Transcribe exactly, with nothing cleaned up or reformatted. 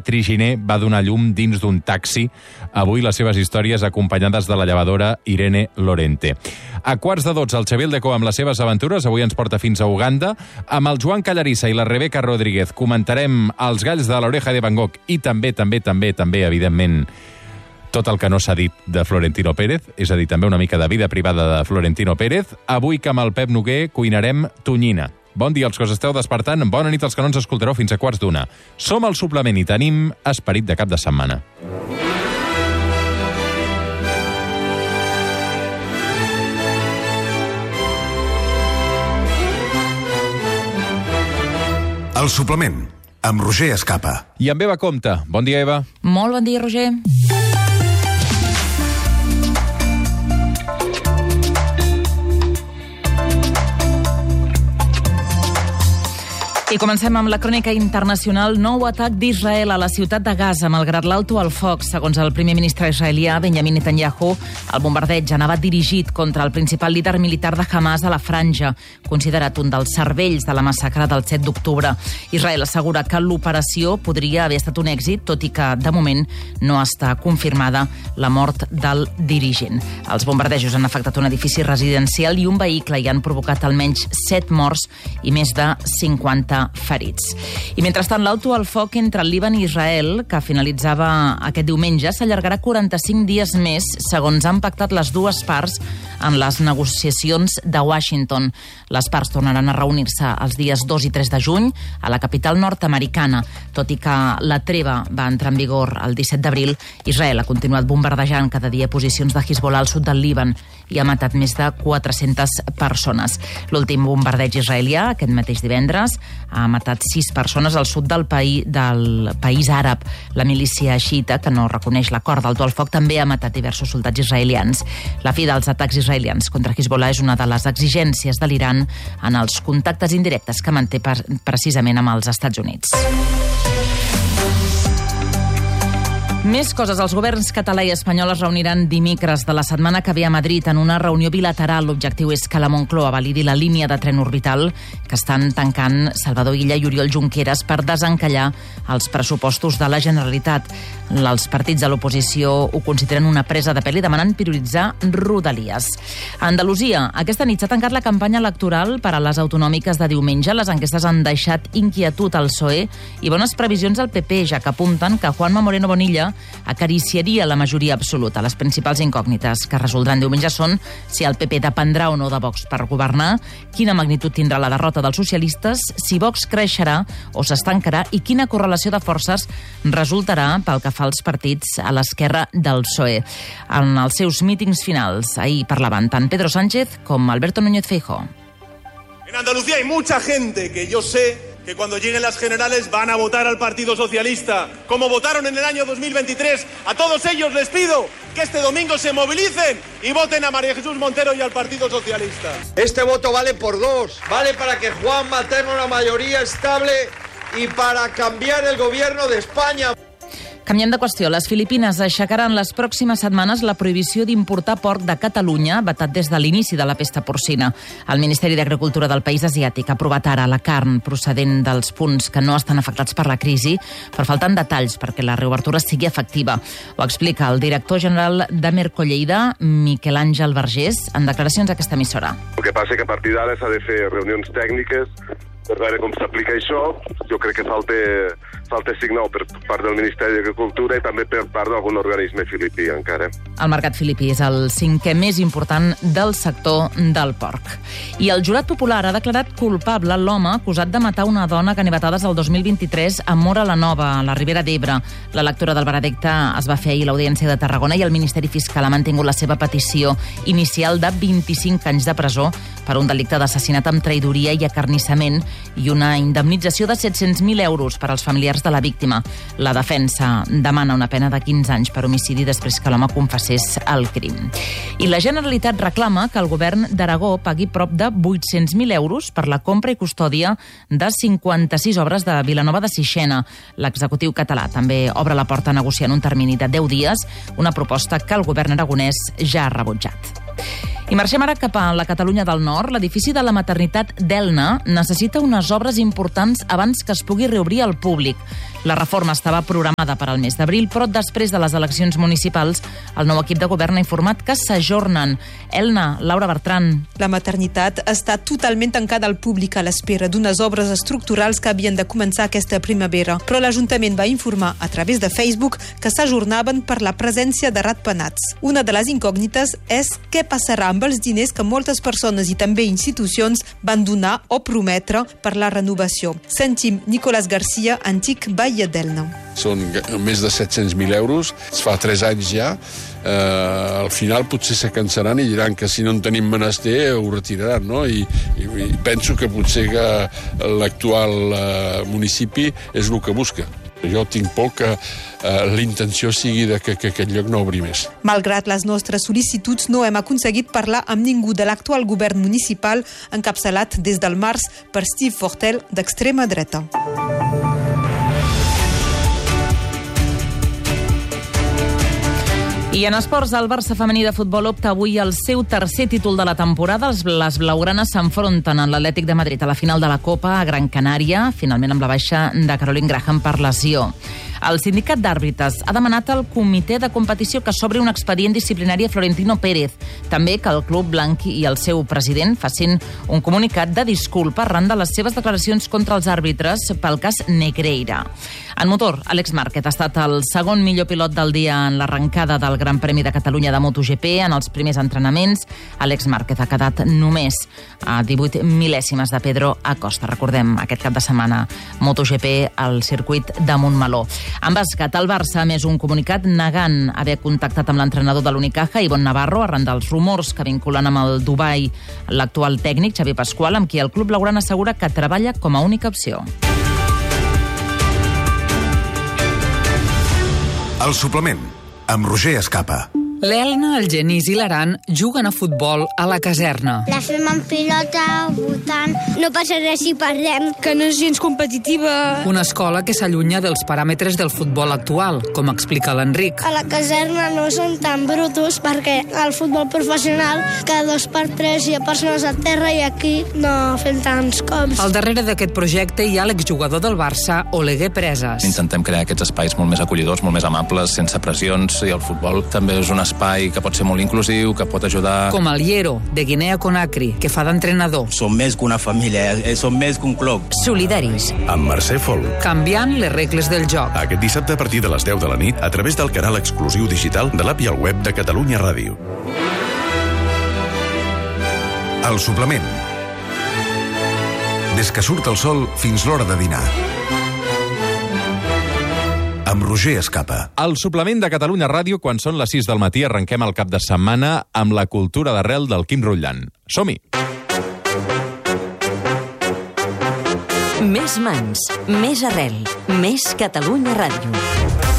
triginer va donar llum dins d'un taxi. Avui les seves històries acompanyades de la llevadora Irene Lorente. A quarts de dotze, el Xavier Decó amb les seves aventures avui ens porta fins a Uganda. Amb el Joan Callarissa i la Rebeca Rodríguez comentarem els galls de l'Oreja de Van Gogh i també, també, també, també, evidentment, tot el que no s'ha dit de Florentino Pérez, és a dir, també una mica de vida privada de Florentino Pérez. Avui que amb el Pep Noguer cuinarem tonyina. Bon dia als que us esteu despertant, bona nit als que no ens escoltareu fins a quarts d'una. Som al suplement i tenim esperit de cap de setmana. El suplement, amb Roger Escapa. I amb Eva Compte. Bon dia, Eva. Molt bon dia, Roger. I comencem amb la crònica internacional. Nou atac d'Israel a la ciutat de Gaza, malgrat l'alto al foc. Segons el primer ministre israelià, Benjamin Netanyahu, el bombardeig anava dirigit contra el principal líder militar de Hamas a la franja, considerat un dels cervells de la massacre del set d'octubre. Israel assegura que l'operació podria haver estat un èxit, tot i que, de moment, no està confirmada la mort del dirigent. Els bombardejos han afectat un edifici residencial i un vehicle i han provocat almenys set morts i més de cinquanta ferits. I mentrestant, l'alto al foc entre el Líban i Israel, que finalitzava aquest diumenge, s'allargarà quaranta-cinc dies més, segons han pactat les dues parts en les negociacions de Washington. Les parts tornaran a reunir-se els dies dos i tres de juny a la capital nord-americana. Tot i que la treva va entrar en vigor el disset d'abril, Israel ha continuat bombardejant cada dia posicions de Hezbollah al sud del Líban i ha matat més de quatre-centes persones. L'últim bombardeig israelià, aquest mateix divendres, ha matat sis persones al sud del país, del país àrab. La milícia xiita, que no reconeix l'acord d'alto al foc, també ha matat diversos soldats israelians. La fi dels atacs israelians contra Hezbollah és una de les exigències de l'Iran en els contactes indirectes que manté precisament amb els Estats Units. Més coses. Els governs català i espanyol es reuniran dimecres de la setmana que ve a Madrid en una reunió bilateral. L'objectiu és que la Moncloa validi la línia de tren orbital que estan tancant Salvador Illa i Oriol Junqueras per desencallar els pressupostos de la Generalitat. Els partits de l'oposició ho consideren una presa de pèl i demanen prioritzar Rodalies. A Andalusia, aquesta nit s'ha tancat la campanya electoral per a les autonòmiques de diumenge. Les enquestes han deixat inquietud al P S O E i bones previsions al P P, ja que apunten que Juanma Moreno Bonilla acariciaria la majoria absoluta. Les principals incògnites que resoldran diumenge són si el P P dependrà o no de Vox per governar, quina magnitud tindrà la derrota dels socialistes, si Vox creixerà o s'estancarà i quina correlació de forces resultarà pel que fa als partits a l'esquerra del P S O E. En els seus mítings finals, ahir parlaven tant Pedro Sánchez com Alberto Núñez Feijóo. En Andalucía hay mucha gente que yo sé que cuando lleguen las generales van a votar al Partido Socialista, como votaron en el año dos mil veintitrés. A todos ellos les pido que este domingo se movilicen y voten a María Jesús Montero y al Partido Socialista. Este voto vale por dos, vale para que Juanma tenga una mayoría estable y para cambiar el gobierno de España. Canviem de qüestió. Les Filipines aixecaran les pròximes setmanes la prohibició d'importar porc de Catalunya, vetat des de l'inici de la pesta porcina. El Ministeri d'Agricultura del país asiàtic ha aprovat ara la carn procedent dels punts que no estan afectats per la crisi, però falten detalls perquè la reobertura sigui efectiva. Ho explica el director general de Mercolleida, Miquel Àngel Vergés, en declaracions a aquesta emissora. El que passa que a partir d'ara s'ha de fer reunions tècniques per veure com s'aplica això. Jo crec que falta, falta signar per part del Ministeri d'Agricultura i també per part d'algun organisme filipí encara. El mercat filipí és el cinquè més important del sector del porc. I el jurat popular ha declarat culpable l'home acusat de matar una dona a Ganivetades el dos mil vint-i-tres a Móra la Nova, a la Ribera d'Ebre. La lectura del veredicte es va fer ahir a l'Audiència de Tarragona i el Ministeri Fiscal ha mantingut la seva petició inicial de vint-i-cinc anys de presó per un delicte d'assassinat amb traïdoria i acarnissament i una indemnització de set-cents mil euros per als familiars de la víctima. La defensa demana una pena de quinze anys per homicidi després que l'home confessés el crim. I la Generalitat reclama que el govern d'Aragó pagui prop de vuit-cents mil euros per la compra i custòdia de cinquanta-sis obres de Vilanova de Sixena. L'executiu català també obre la porta a negociar en un termini de deu dies una proposta que el govern aragonès ja ha rebutjat. I marxem ara cap a la Catalunya del Nord. L'edifici de la maternitat d'Elna necessita unes obres importants abans que es pugui reobrir al públic. La reforma estava programada per al mes d'abril, però després de les eleccions municipals, el nou equip de govern ha informat que s'ajornen. Elna, Laura Bertran. La maternitat està totalment tancada al públic a l'espera d'unes obres estructurals que havien de començar aquesta primavera, però l'Ajuntament va informar a través de Facebook que s'ajornaven per la presència de ratpenats. Una de les incògnites és què passarà amb els diners que moltes persones i també institucions van donar o prometre per la renovació. Sentim Nicolás García, antic baia d'Elna. Són més de set-cents mil euros. Fa tres anys ja. Eh, al final potser se cansaran i diran que si no en tenim menester ho retiraran, no? I, i, i penso que potser que l'actual eh, municipi és el que busca. Jo tinc por que eh, la intenció sigui de que, que aquest lloc no obri més. Malgrat les nostres sol·licituds, no hem aconseguit parlar amb ningú de l'actual govern municipal encapçalat des del març per Steve Fortel, d'extrema dreta. I en esports, el Barça femení de futbol opta avui al seu tercer títol de la temporada. Les blaugranes s'enfronten en l'Atlètic de Madrid a la final de la Copa a Gran Canària, finalment amb la baixa de Caroline Graham per lesió. El sindicat d'àrbitres ha demanat al comitè de competició que s'obri un expedient disciplinari a Florentino Pérez. També que el club blanc i el seu president facin un comunicat de disculpa arran de les seves declaracions contra els àrbitres pel cas Negreira. En motor, Àlex Márquez ha estat el segon millor pilot del dia en l'arrencada del Gran Premi de Catalunya de MotoGP. En els primers entrenaments, Àlex Márquez ha quedat només a divuit mil·lèsimes de Pedro Acosta. Recordem, aquest cap de setmana, MotoGP al circuit de Montmeló. En bàsquet, el Barça ha emès un comunicat negant haver contactat amb l'entrenador de l'Unicaja, Ivonne Navarro, arran dels rumors que vinculen amb el Dubai l'actual tècnic, Xavi Pasqual, amb qui el club blaugrana assegura que treballa com a única opció. El suplement, amb Roger Escapa. L'Elna, el Genís i l'Aran juguen a futbol a la caserna. La fem en pilota, votant. No passa res si perdem. Que no és gens competitiva. Una escola que s'allunya dels paràmetres del futbol actual, com explica l'Enric. A la caserna no són tan brutos perquè al futbol professional cada dos per tres hi ha persones a terra i aquí no fem tants cops. Al darrere d'aquest projecte hi ha l'exjugador del Barça, Oleguer Preses. Intentem crear aquests espais molt més acollidors, molt més amables, sense pressions, i el futbol també és un espai que pot ser molt inclusiu, que pot ajudar... Com el Llero, de Guinea Conakry, que fa d'entrenador. Som més que una família, som més que un club. Solidaris. Amb Mercè Folk. Canviant les regles del joc. Aquest dissabte a partir de les deu de la nit a través del canal exclusiu digital de l'app i el web de Catalunya Ràdio. El suplement. Des que surt el sol fins l'hora de dinar. Amb Roger Escapa. El suplement de Catalunya Ràdio, quan són les sis del matí, arrenquem el cap de setmana amb la cultura d'arrel del Quim Rutllant. Som-hi! Més mans, més arrel, més Catalunya Ràdio.